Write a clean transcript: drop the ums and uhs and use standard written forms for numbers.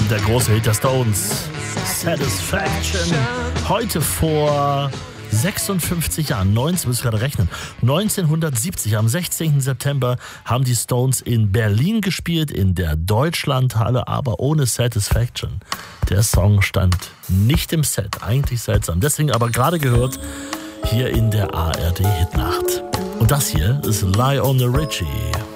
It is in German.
der große Hit der Stones, Satisfaction. Heute vor 56 Jahren, müssen wir gerade rechnen, 1970, am 16. September haben die Stones in Berlin gespielt, in der Deutschlandhalle, aber ohne Satisfaction. Der Song stand nicht im Set, eigentlich seltsam. Deswegen aber gerade gehört, hier in der ARD Hitnacht. Und das hier ist Lionel Richie.